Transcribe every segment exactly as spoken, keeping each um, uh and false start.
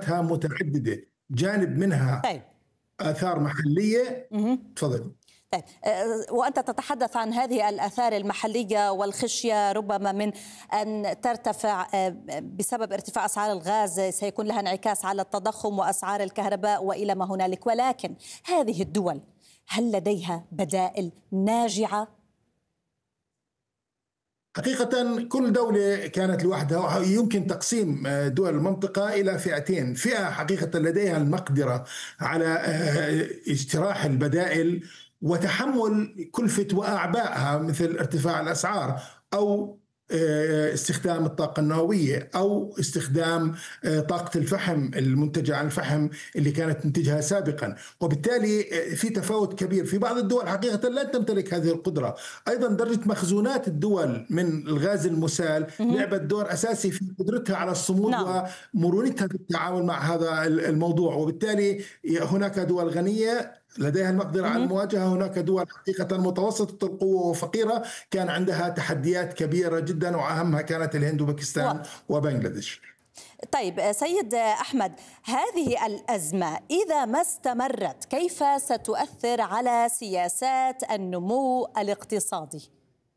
تأثيراتها متعددة، جانب منها طيب. آثار محلية. تفضل. طيب، وأنت تتحدث عن هذه الآثار المحلية والخشية ربما من أن ترتفع بسبب ارتفاع أسعار الغاز، سيكون لها انعكاس على التضخم وأسعار الكهرباء وإلى ما هنالك، ولكن هذه الدول هل لديها بدائل ناجعة؟ حقيقة كل دولة كانت لوحدها. يمكن تقسيم دول المنطقة إلى فئتين: فئة حقيقة لديها المقدرة على اجتراح البدائل وتحمل كلفة وأعبائها، مثل ارتفاع الأسعار أو استخدام الطاقة النووية أو استخدام طاقة الفحم المنتجة عن الفحم اللي كانت تنتجها سابقا. وبالتالي في تفاوت كبير. في بعض الدول حقيقة لا تمتلك هذه القدرة. أيضا درجة مخزونات الدول من الغاز المسال لعبت دور أساسي في قدرتها على الصمود نعم. ومرونتها في التعامل مع هذا الموضوع. وبالتالي هناك دول غنية لديها المقدرة على المواجهة، هناك دول حقيقة متوسطة القوة وفقيرة كان عندها تحديات كبيرة جدا، وأهمها كانت الهند وباكستان وبنغلاديش. طيب سيد أحمد، هذه الأزمة إذا ما استمرت كيف ستؤثر على سياسات النمو الاقتصادي؟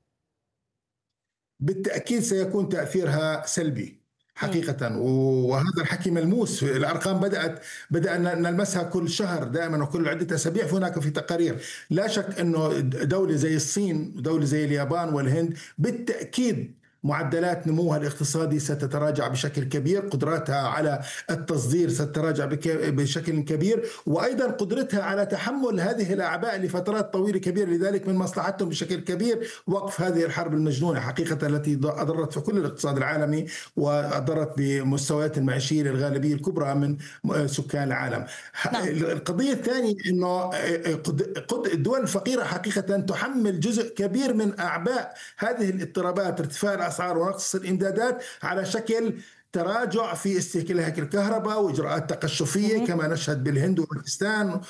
بالتأكيد سيكون تأثيرها سلبي حقيقة، وهذا الحكي ملموس. الأرقام بدأت بدأنا نلمسها كل شهر دائما وكل عدة أسابيع. هناك في تقارير لا شك أنه دولة زي الصين ودولة زي اليابان والهند بالتأكيد معدلات نموها الاقتصادي ستتراجع بشكل كبير، قدراتها على التصدير ستتراجع بشكل كبير، وأيضا قدرتها على تحمل هذه الأعباء لفترات طويلة كبيرة. لذلك من مصلحتهم بشكل كبير وقف هذه الحرب المجنونة حقيقة التي أضرت في كل الاقتصاد العالمي وأضرت بمستويات المعيشية للغالبية الكبرى من سكان العالم. نعم. القضية الثانية أنه الدول الفقيرة حقيقة تحمل جزء كبير من أعباء هذه الاضطرابات، ارتفاع الأسعار ونقص الإمدادات، على شكل تراجع في استهلاك الكهرباء وإجراءات تقشفية كما نشهد بالهند وباكستان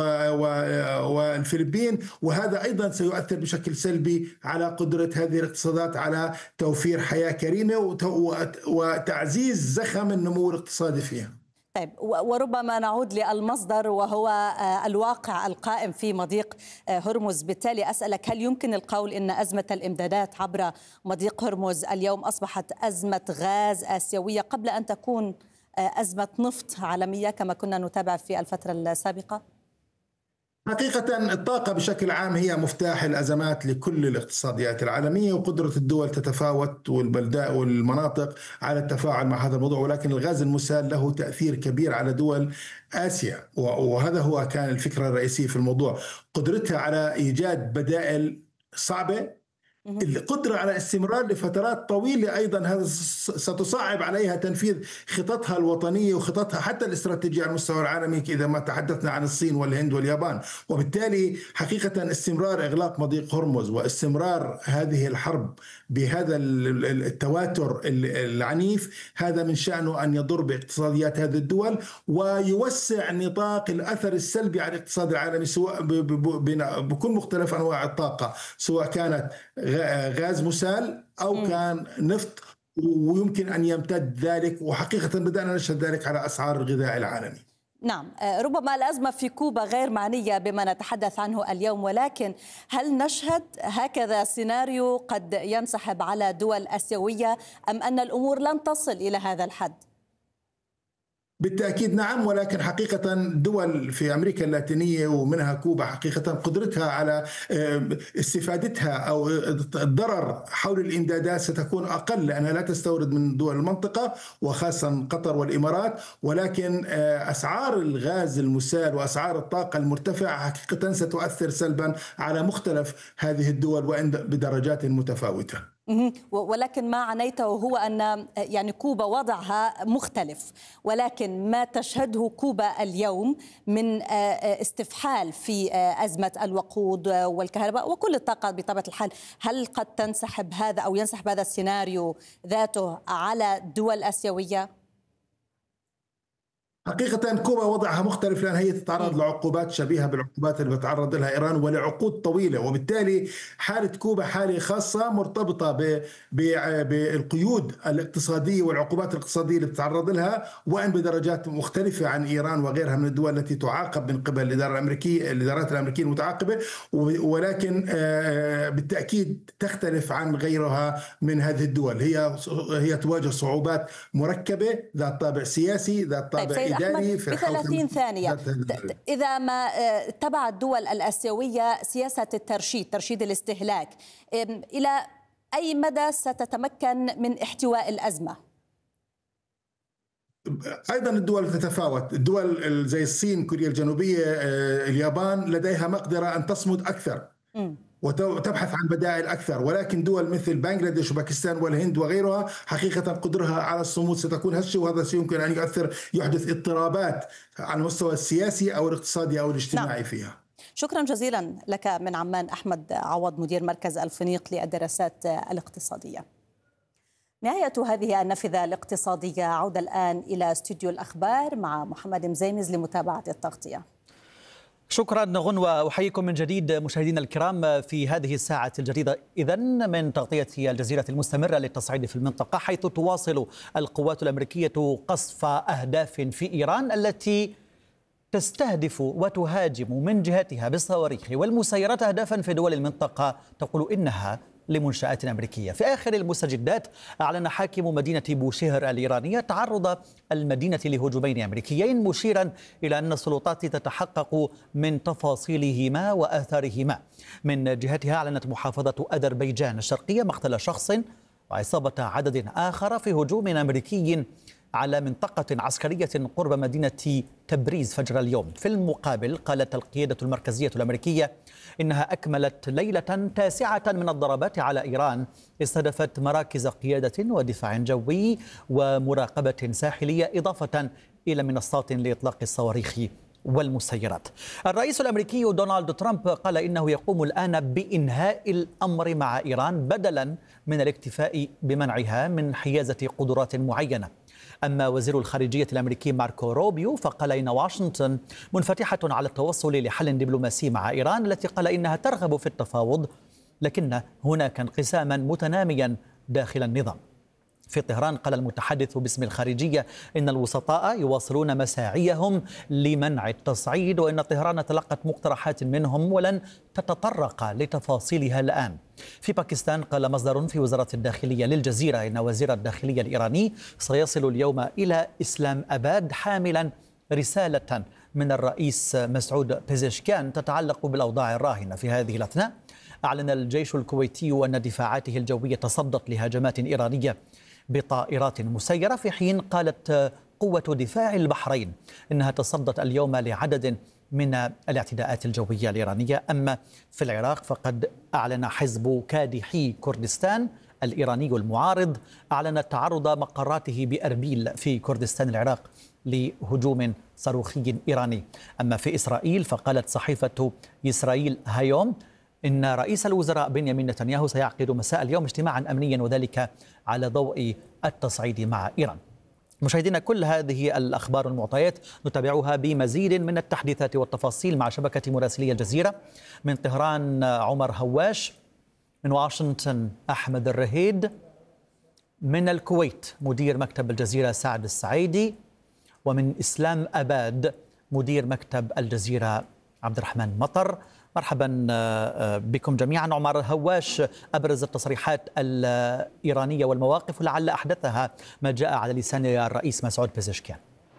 والفلبين. وهذا أيضا سيؤثر بشكل سلبي على قدرة هذه الاقتصادات على توفير حياة كريمة وتعزيز زخم النمو الاقتصادي فيها. طيب، وربما نعود للمصدر وهو الواقع القائم في مضيق هرمز. بالتالي أسألك، هل يمكن القول إن أزمة الإمدادات عبر مضيق هرمز اليوم أصبحت أزمة غاز آسيوية قبل أن تكون أزمة نفط عالمية كما كنا نتابع في الفترة السابقة؟ حقيقة الطاقة بشكل عام هي مفتاح الأزمات لكل الاقتصاديات العالمية، وقدرة الدول تتفاوت والبلدان والمناطق على التفاعل مع هذا الموضوع، ولكن الغاز المسال له تأثير كبير على دول آسيا، وهذا هو كان الفكرة الرئيسية في الموضوع: قدرتها على إيجاد بدائل صعبة، القدرة على استمرار لفترات طويلة. أيضا هذا ستصعب عليها تنفيذ خططها الوطنية وخططها حتى الاستراتيجية على المستوى العالمي إذا ما تحدثنا عن الصين والهند واليابان. وبالتالي حقيقة استمرار إغلاق مضيق هرمز واستمرار هذه الحرب بهذا التواتر العنيف، هذا من شأنه أن يضر باقتصاديات هذه الدول ويوسع نطاق الأثر السلبي على الاقتصاد العالمي، سواء بكل مختلف أنواع الطاقة، سواء كانت غاز مسال أو م. كان نفط، ويمكن أن يمتد ذلك. وحقيقة بدأنا نشهد ذلك على أسعار الغذاء العالمي. نعم، ربما الأزمة في كوبا غير معنية بما نتحدث عنه اليوم، ولكن هل نشهد هكذا سيناريو قد ينسحب على دول آسيوية أم أن الأمور لن تصل إلى هذا الحد؟ بالتأكيد نعم، ولكن حقيقة دول في أمريكا اللاتينية ومنها كوبا حقيقة قدرتها على استفادتها أو الضرر حول الإمدادات ستكون أقل، لأنها لا تستورد من دول المنطقة وخاصة قطر والإمارات. ولكن أسعار الغاز المسال وأسعار الطاقة المرتفعة حقيقة ستؤثر سلبا على مختلف هذه الدول وإن بدرجات متفاوتة. ولكن ما عنيته هو أن يعني كوبا وضعها مختلف، ولكن ما تشهده كوبا اليوم من استفحال في أزمة الوقود والكهرباء وكل الطاقة بطبيعة الحال، هل قد تنسحب هذا أو ينسحب هذا السيناريو ذاته على دول آسيوية؟ حقيقة كوبا وضعها مختلف، لأن هي تتعرض لعقوبات شبيهة بالعقوبات اللي بتعرض لها إيران ولعقود طويلة، وبالتالي حالة كوبا حالة خاصة مرتبطة ب- ب- بالقيود الاقتصادية والعقوبات الاقتصادية اللي بتتعرض لها، وإن بدرجات مختلفة عن إيران وغيرها من الدول التي تعاقب من قبل الإدارة الأمريكية، الإدارات الأمريكية المتعاقبة، و- ولكن آه، بالتأكيد تختلف عن غيرها من هذه الدول. هي هي تواجه صعوبات مركبة ذات طابع سياسي، ذات طيب طابع سيد أحمد، إداري في ب الحوكمة ثلاثين ثانية، ذات هذه ت- الدول. ت- إذا ما آه، تبع الدول الآسيوية سياسة الترشيد، ترشيد الاستهلاك، إم، إلى أي مدى ستتمكن من احتواء الأزمة؟ ايضا الدول تتفاوت، الدول زي الصين، كوريا الجنوبيه، آه، اليابان لديها مقدره ان تصمد اكثر مم. وتبحث عن بدائل اكثر، ولكن دول مثل بنغلاديش وباكستان والهند وغيرها حقيقه قدرتها على الصمود ستكون هشه، وهذا سيمكن ان يؤثر، يحدث اضطرابات على المستوى السياسي او الاقتصادي او الاجتماعي نعم. فيها. شكرا جزيلا لك من عمان أحمد عوض، مدير مركز الفينيق للدراسات الاقتصادية. نهاية هذه النافذة الاقتصادية. عودة الآن إلى استوديو الأخبار مع محمد مزيمز لمتابعة التغطية. شكرا غنوة، أحييكم من جديد مشاهدينا الكرام في هذه الساعة الجديدة إذن من تغطية الجزيرة المستمرة للتصعيد في المنطقة، حيث تواصل القوات الأمريكية قصف أهداف في إيران التي تستهدف وتهاجم من جهتها بالصواريخ والمسيرات أهدافا في دول المنطقة تقول إنها لمنشآت أمريكية. في آخر المستجدات أعلن حاكم مدينة بوشهر الإيرانية تعرض المدينة لهجومين أمريكيين، مشيرا إلى أن السلطات تتحقق من تفاصيلهما وآثارهما. من جهتها أعلنت محافظة أذربيجان الشرقية مقتل شخص وإصابة عدد آخر في هجوم أمريكي على منطقة عسكرية قرب مدينة تبريز فجر اليوم. في المقابل قالت القيادة المركزية الأمريكية إنها أكملت ليلة تاسعة من الضربات على إيران استهدفت مراكز قيادة ودفاع جوي ومراقبة ساحلية، إضافة إلى منصات لإطلاق الصواريخ والمسيرات. الرئيس الأمريكي دونالد ترامب قال إنه يقوم الآن بإنهاء الأمر مع إيران بدلا من الاكتفاء بمنعها من حيازة قدرات معينة. أما وزير الخارجية الأمريكي ماركو روبيو فقال إن واشنطن منفتحة على التوصل لحل دبلوماسي مع إيران، التي قال إنها ترغب في التفاوض، لكن هناك انقساما متناميا داخل النظام. في طهران قال المتحدث باسم الخارجية إن الوسطاء يواصلون مساعيهم لمنع التصعيد، وإن طهران تلقت مقترحات منهم ولن تتطرق لتفاصيلها الآن. في باكستان قال مصدر في وزارة الداخلية للجزيرة إن وزير الداخلية الإيراني سيصل اليوم إلى إسلام أباد حاملا رسالة من الرئيس مسعود بيزشكيان تتعلق بالأوضاع الراهنة. في هذه الأثناء أعلن الجيش الكويتي أن دفاعاته الجوية تصدت لهجمات إيرانية بطائرات مسيرة، في حين قالت قوة دفاع البحرين إنها تصدت اليوم لعدد من الاعتداءات الجوية الإيرانية. أما في العراق فقد أعلن حزب كادحي كردستان الإيراني المعارض أعلن تعرض مقراته بأربيل في كردستان العراق لهجوم صاروخي إيراني. أما في إسرائيل فقالت صحيفة إسرائيل هايوم إن رئيس الوزراء بنيامين نتنياهو سيعقد مساء اليوم اجتماعا أمنيا، وذلك على ضوء التصعيد مع إيران. مشاهدينا، كل هذه الأخبار والمعطيات نتابعها بمزيد من التحديثات والتفاصيل مع شبكة مراسلي الجزيرة. من طهران عمر هواش، من واشنطن أحمد الرهيد، من الكويت مدير مكتب الجزيرة سعد السعيدي، ومن إسلام أباد مدير مكتب الجزيرة عبد الرحمن مطر. مرحبا بكم جميعا. عمر هواش، أبرز التصريحات الإيرانية والمواقف ولعل أحدثها ما جاء على لسان الرئيس مسعود بيزشكيان.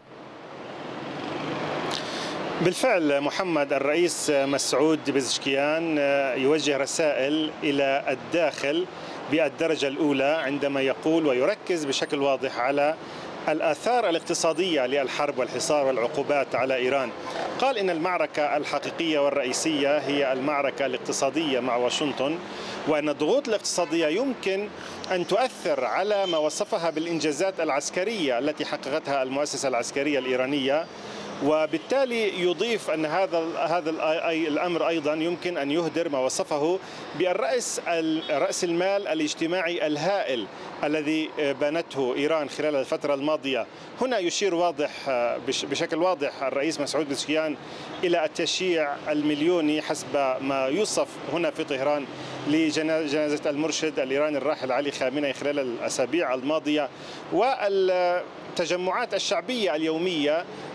بالفعل محمد، الرئيس مسعود بيزشكيان يوجه رسائل إلى الداخل بالدرجة الأولى عندما يقول ويركز بشكل واضح على الآثار الاقتصادية للحرب والحصار والعقوبات على إيران. قال إن المعركة الحقيقية والرئيسية هي المعركة الاقتصادية مع واشنطن، وأن الضغوط الاقتصادية يمكن أن تؤثر على ما وصفها بالإنجازات العسكرية التي حققتها المؤسسة العسكرية الإيرانية، وبالتالي يضيف أن هذا هذا الأمر أيضا يمكن أن يهدر ما وصفه بالرأس رأس المال الاجتماعي الهائل الذي بنته إيران خلال الفترة الماضية. هنا يشير واضح بشكل واضح الرئيس مسعود بزشكيان إلى التشييع المليوني حسب ما يوصف هنا في طهران لجنازة المرشد الإيراني الراحل علي خامنئي خلال الأسابيع الماضية، والتجمعات الشعبية اليومية